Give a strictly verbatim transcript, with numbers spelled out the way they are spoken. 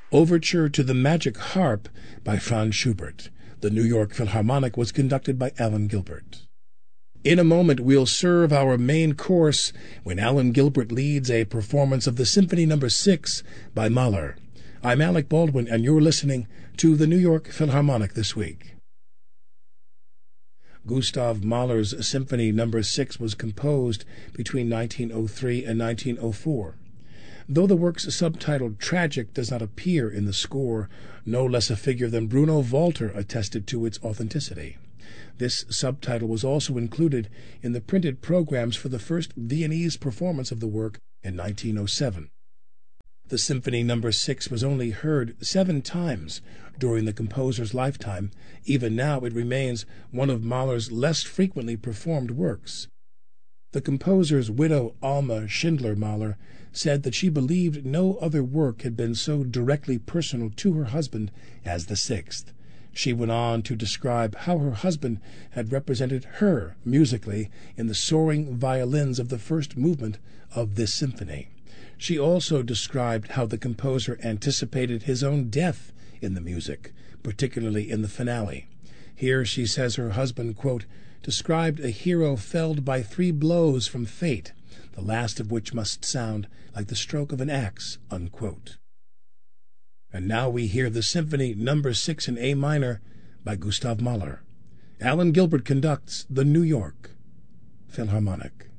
Overture to the Magic Harp by Franz Schubert. The New York Philharmonic was conducted by Alan Gilbert. In a moment we'll serve our main course when Alan Gilbert leads a performance of the Symphony Number six by Mahler. I'm Alec Baldwin, and you're listening to the New York Philharmonic This Week. Gustav Mahler's Symphony Number six was composed between nineteen oh three and nineteen oh four. Though the work's subtitled Tragic does not appear in the score, no less a figure than Bruno Walter attested to its authenticity. This subtitle was also included in the printed programs for the first Viennese performance of the work in nineteen oh seven. The Symphony Number six was only heard seven times during the composer's lifetime. Even now it remains one of Mahler's less frequently performed works. The composer's widow, Alma Schindler-Mahler, said that she believed no other work had been so directly personal to her husband as the sixth. She went on to describe how her husband had represented her musically in the soaring violins of the first movement of this symphony. She also described how the composer anticipated his own death in the music, particularly in the finale. Here she says her husband, quote, described a hero felled by three blows from fate, the last of which must sound like the stroke of an axe, unquote. And now we hear the Symphony Number six in A minor by Gustav Mahler. Alan Gilbert conducts the New York Philharmonic.